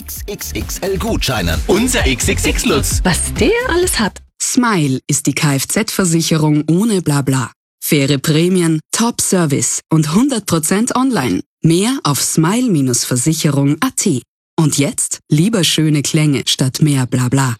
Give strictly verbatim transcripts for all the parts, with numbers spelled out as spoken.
X X X L-Gutscheinen. Unser X X X-Lutz. Was der alles hat. Smile ist die Kfz-Versicherung ohne Blabla. Faire Prämien, Top-Service und hundert Prozent online. Mehr auf smile Versicherung punkt at. Und jetzt lieber schöne Klänge statt mehr Blabla.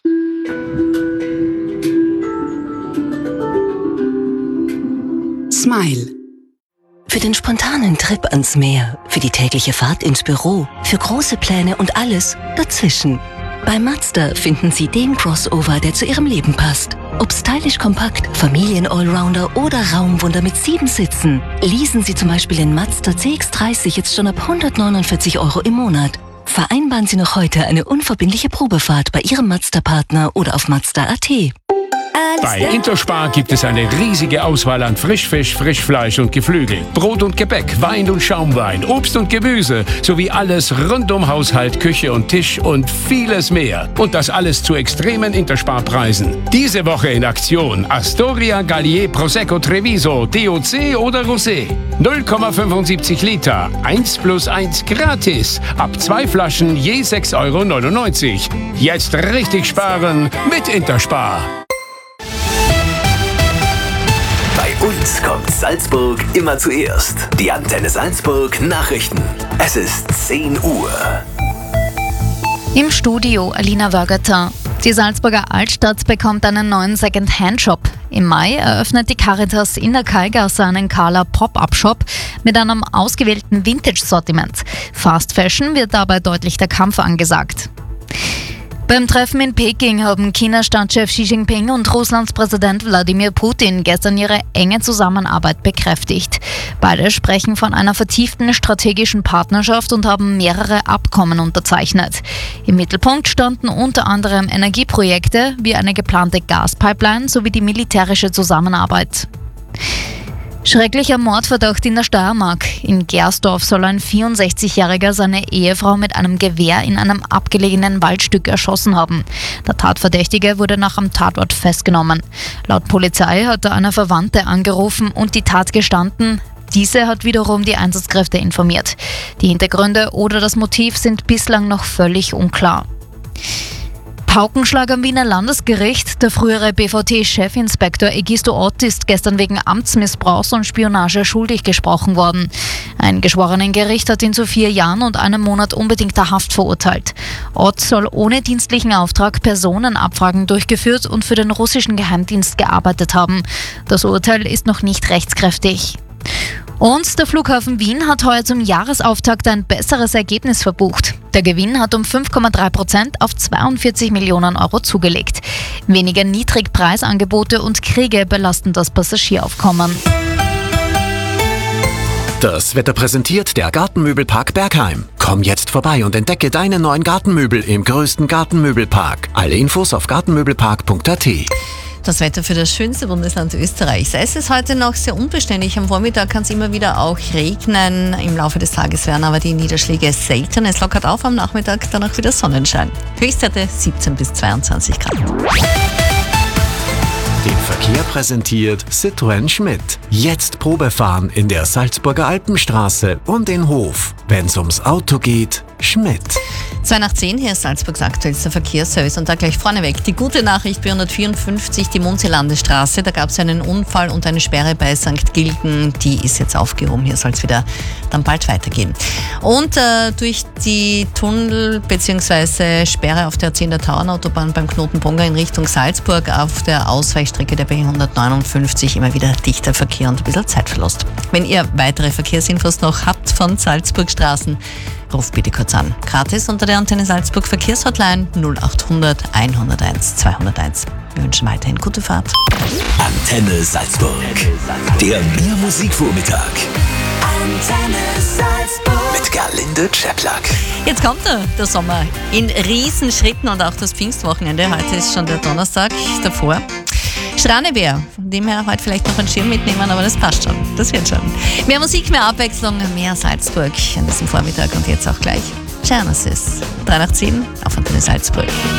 Smile. Für den spontanen Trip ans Meer, für die tägliche Fahrt ins Büro, für große Pläne und alles dazwischen. Bei Mazda finden Sie den Crossover, der zu Ihrem Leben passt. Ob stylisch kompakt, Familien-Allrounder oder Raumwunder mit sieben Sitzen. Leasen Sie zum Beispiel den Mazda C X dreißig jetzt schon ab hundertneunundvierzig Euro im Monat. Vereinbaren Sie noch heute eine unverbindliche Probefahrt bei Ihrem Mazda-Partner oder auf Mazda punkt at. Bei Interspar gibt es eine riesige Auswahl an Frischfisch, Frischfleisch und Geflügel, Brot und Gebäck, Wein und Schaumwein, Obst und Gemüse sowie alles rund um Haushalt, Küche und Tisch und vieles mehr. Und das alles zu extremen Interspar-Preisen. Diese Woche in Aktion Astoria, Gallier, Prosecco, Treviso, D O C oder Rosé. null Komma fünfundsiebzig Liter, eins plus eins gratis. Ab zwei Flaschen je sechs Euro neunundneunzig. Jetzt richtig sparen mit Interspar. Bei uns kommt Salzburg immer zuerst. Die Antenne Salzburg Nachrichten. Es ist zehn Uhr. Im Studio Alina Wörgerter. Die Salzburger Altstadt bekommt einen neuen Second-Hand-Shop. Im Mai eröffnet die Caritas in der Kallgasse einen Carla Pop-Up-Shop mit einem ausgewählten Vintage-Sortiment. Fast Fashion wird dabei deutlich der Kampf angesagt. Beim Treffen in Peking haben China-Staatschef Xi Jinping und Russlands Präsident Wladimir Putin gestern ihre enge Zusammenarbeit bekräftigt. Beide sprechen von einer vertieften strategischen Partnerschaft und haben mehrere Abkommen unterzeichnet. Im Mittelpunkt standen unter anderem Energieprojekte wie eine geplante Gaspipeline sowie die militärische Zusammenarbeit. Schrecklicher Mordverdacht in der Steiermark. In Gersdorf soll ein vierundsechzigjähriger seine Ehefrau mit einem Gewehr in einem abgelegenen Waldstück erschossen haben. Der Tatverdächtige wurde nach am Tatort festgenommen. Laut Polizei hat er eine Verwandte angerufen und die Tat gestanden. Diese hat wiederum die Einsatzkräfte informiert. Die Hintergründe oder das Motiv sind bislang noch völlig unklar. Paukenschlag am Wiener Landesgericht. Der frühere B V T-Chefinspektor Egisto Ott ist gestern wegen Amtsmissbrauchs und Spionage schuldig gesprochen worden. Ein Geschworenengericht hat ihn zu vier Jahren und einem Monat unbedingter Haft verurteilt. Ott soll ohne dienstlichen Auftrag Personenabfragen durchgeführt und für den russischen Geheimdienst gearbeitet haben. Das Urteil ist noch nicht rechtskräftig. Und der Flughafen Wien hat heuer zum Jahresauftakt ein besseres Ergebnis verbucht. Der Gewinn hat um fünf Komma drei Prozent auf zweiundvierzig Millionen Euro zugelegt. Weniger Niedrigpreisangebote und Kriege belasten das Passagieraufkommen. Das Wetter präsentiert der Gartenmöbelpark Bergheim. Komm jetzt vorbei und entdecke deine neuen Gartenmöbel im größten Gartenmöbelpark. Alle Infos auf gartenmöbelpark punkt at. Das Wetter für das schönste Bundesland Österreichs. Es ist heute noch sehr unbeständig. Am Vormittag kann es immer wieder auch regnen. Im Laufe des Tages werden aber die Niederschläge selten. Es lockert auf am Nachmittag, danach wieder Sonnenschein. Höchstwerte siebzehn bis zweiundzwanzig Grad. Den Verkehr präsentiert Citroën Schmidt. Jetzt Probefahren in der Salzburger Alpenstraße und in Hof. Wenn's ums Auto geht, Schmidt. zwei nach zehn, hier ist Salzburgs aktuellster Verkehrsservice und da gleich vorneweg. Die gute Nachricht, B hundertvierundfünfzig, die Munzee-Landestraße, da gab es einen Unfall und eine Sperre bei Sankt Gilgen, die ist jetzt aufgehoben, hier soll es wieder dann bald weitergehen. Und äh, durch die Tunnel bzw. Sperre auf der zehner Tauernautobahn beim Knoten Bonga in Richtung Salzburg auf der Ausweichstrecke der B hundertneunundfünfzig immer wieder dichter Verkehr und ein bisschen Zeitverlust. Wenn ihr weitere Verkehrsinfos noch habt von Salzburgstraßen, ruft bitte kurz an. Gratis unter der Antenne Salzburg Verkehrshotline null achthundert einhunderteins zweihunderteins. Wir wünschen weiterhin gute Fahrt. Antenne Salzburg. Der Biermusikvormittag. Antenne Salzburg. Mit Gerlinde Czeplak. Jetzt kommt er, der Sommer, in Riesenschritten und auch das Pfingstwochenende. Heute ist schon der Donnerstag davor. Schranebeer, von dem her heute vielleicht noch einen Schirm mitnehmen, aber das passt schon, das wird schon. Mehr Musik, mehr Abwechslung, mehr Salzburg an diesem Vormittag und jetzt auch gleich Genesis. drei nach zehn auf Antenne Salzburg.